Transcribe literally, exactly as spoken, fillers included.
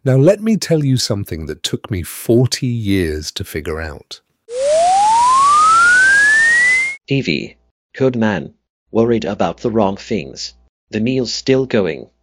Now let me tell you something that took me forty years to figure out. Evie, good man, worried about the wrong things. The meal's still going.